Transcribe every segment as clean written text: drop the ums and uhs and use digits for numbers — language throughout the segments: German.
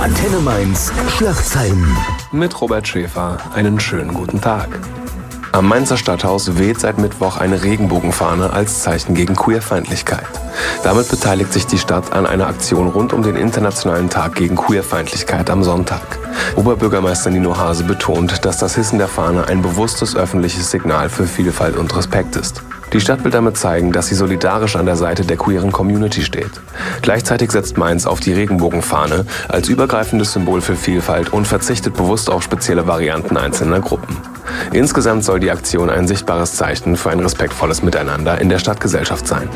Antenne Mainz Schlagzeilen. Mit Robert Schäfer einen schönen guten Tag. Am Mainzer Stadthaus weht seit Mittwoch eine Regenbogenfahne als Zeichen gegen Queerfeindlichkeit. Damit beteiligt sich die Stadt an einer Aktion rund um den Internationalen Tag gegen Queerfeindlichkeit am Sonntag. Oberbürgermeister Nino Hase betont, dass das Hissen der Fahne ein bewusstes öffentliches Signal für Vielfalt und Respekt ist. Die Stadt will damit zeigen, dass sie solidarisch an der Seite der queeren Community steht. Gleichzeitig setzt Mainz auf die Regenbogenfahne als übergreifendes Symbol für Vielfalt und verzichtet bewusst auf spezielle Varianten einzelner Gruppen. Insgesamt soll die Aktion ein sichtbares Zeichen für ein respektvolles Miteinander in der Stadtgesellschaft sein.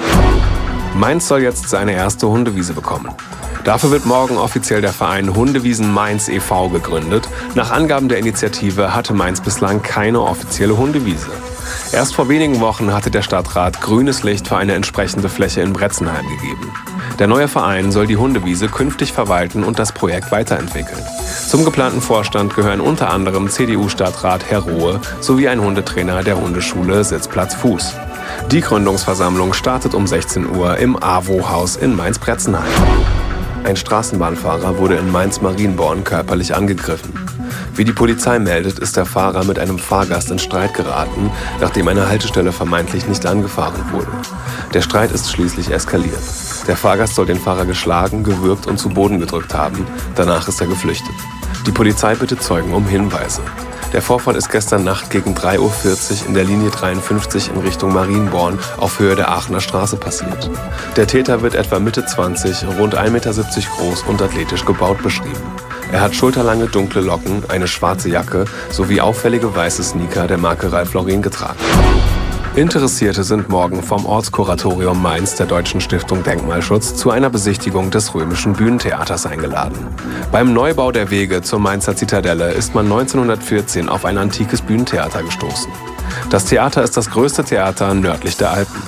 Mainz soll jetzt seine erste Hundewiese bekommen. Dafür wird morgen offiziell der Verein Hundewiesen Mainz e.V. gegründet. Nach Angaben der Initiative hatte Mainz bislang keine offizielle Hundewiese. Erst vor wenigen Wochen hatte der Stadtrat grünes Licht für eine entsprechende Fläche in Bretzenheim gegeben. Der neue Verein soll die Hundewiese künftig verwalten und das Projekt weiterentwickeln. Zum geplanten Vorstand gehören unter anderem CDU-Stadtrat Herr Rohe sowie ein Hundetrainer der Hundeschule Sitzplatz Fuß. Die Gründungsversammlung startet um 16 Uhr im AWO-Haus in Mainz-Bretzenheim. Ein Straßenbahnfahrer wurde in Mainz-Marienborn körperlich angegriffen. Wie die Polizei meldet, ist der Fahrer mit einem Fahrgast in Streit geraten, nachdem eine Haltestelle vermeintlich nicht angefahren wurde. Der Streit ist schließlich eskaliert. Der Fahrgast soll den Fahrer geschlagen, gewürgt und zu Boden gedrückt haben. Danach ist er geflüchtet. Die Polizei bittet Zeugen um Hinweise. Der Vorfall ist gestern Nacht gegen 3:40 Uhr in der Linie 53 in Richtung Marienborn auf Höhe der Aachener Straße passiert. Der Täter wird etwa Mitte 20, rund 1,70 Meter groß und athletisch gebaut beschrieben. Er hat schulterlange dunkle Locken, eine schwarze Jacke sowie auffällige weiße Sneaker der Marke Ralph Lauren getragen. Interessierte sind morgen vom Ortskuratorium Mainz der Deutschen Stiftung Denkmalschutz zu einer Besichtigung des Römischen Bühnentheaters eingeladen. Beim Neubau der Wege zur Mainzer Zitadelle ist man 1914 auf ein antikes Bühnentheater gestoßen. Das Theater ist das größte Theater nördlich der Alpen.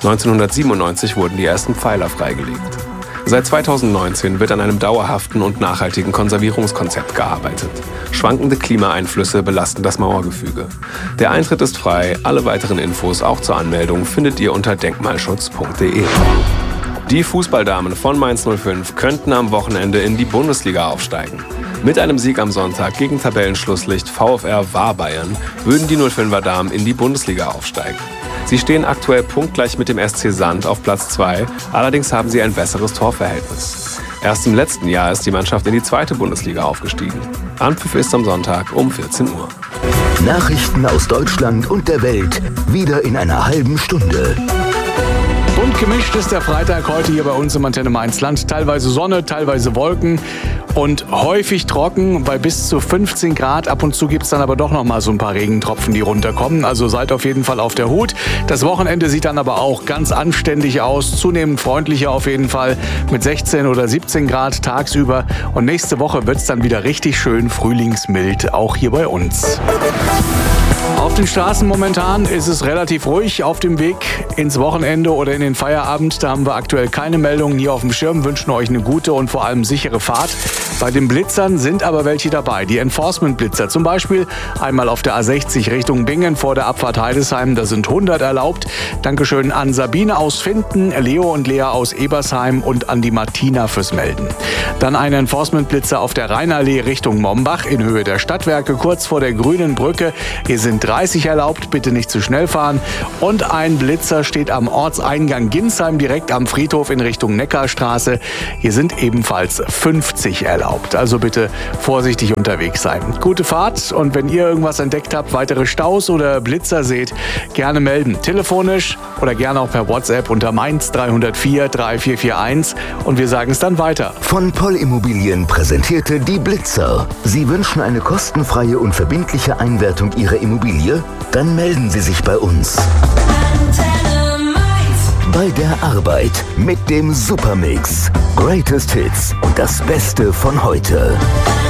1997 wurden die ersten Pfeiler freigelegt. Seit 2019 wird an einem dauerhaften und nachhaltigen Konservierungskonzept gearbeitet. Schwankende Klimaeinflüsse belasten das Mauergefüge. Der Eintritt ist frei, alle weiteren Infos auch zur Anmeldung findet ihr unter denkmalschutz.de. Die Fußballdamen von Mainz 05 könnten am Wochenende in die Bundesliga aufsteigen. Mit einem Sieg am Sonntag gegen Tabellenschlusslicht VfR Warbayern würden die 05er Damen in die Bundesliga aufsteigen. Sie stehen aktuell punktgleich mit dem SC Sand auf Platz 2, allerdings haben sie ein besseres Torverhältnis. Erst im letzten Jahr ist die Mannschaft in die 2. Bundesliga aufgestiegen. Anpfiff ist am Sonntag um 14 Uhr. Nachrichten aus Deutschland und der Welt, wieder in einer halben Stunde. Bunt gemischt ist der Freitag heute hier bei uns im Antenne Mainz Land. Teilweise Sonne, teilweise Wolken und häufig trocken bei bis zu 15 Grad. Ab und zu gibt es dann aber doch noch mal so ein paar Regentropfen, die runterkommen. Also seid auf jeden Fall auf der Hut. Das Wochenende sieht dann aber auch ganz anständig aus. Zunehmend freundlicher auf jeden Fall mit 16 oder 17 Grad tagsüber. Und nächste Woche wird es dann wieder richtig schön frühlingsmild, auch hier bei uns. Auf den Straßen momentan ist es relativ ruhig auf dem Weg ins Wochenende oder in den Feierabend. Da haben wir aktuell keine Meldungen hier auf dem Schirm, wünschen euch eine gute und vor allem sichere Fahrt. Bei den Blitzern sind aber welche dabei. Die Enforcement-Blitzer zum Beispiel einmal auf der A60 Richtung Bingen vor der Abfahrt Heidesheim. Da sind 100 erlaubt. Dankeschön an Sabine aus Finden, Leo und Lea aus Ebersheim und an die Martina fürs Melden. Dann ein Enforcement-Blitzer auf der Rheinallee Richtung Mombach in Höhe der Stadtwerke, kurz vor der Grünen Brücke. Hier sind 30 erlaubt, bitte nicht zu schnell fahren. Und ein Blitzer steht am Ortseingang Ginsheim direkt am Friedhof in Richtung Neckarstraße. Hier sind ebenfalls 50 erlaubt. Also bitte vorsichtig unterwegs sein. Gute Fahrt und wenn ihr irgendwas entdeckt habt, weitere Staus oder Blitzer seht, gerne melden. Telefonisch oder gerne auch per WhatsApp unter Mainz 304 3441 und wir sagen es dann weiter. Von Poll Immobilien präsentierte die Blitzer. Sie wünschen eine kostenfreie und verbindliche Einwertung Ihrer Immobilie? Dann melden Sie sich bei uns. Bei der Arbeit mit dem Supermix. Greatest Hits und das Beste von heute.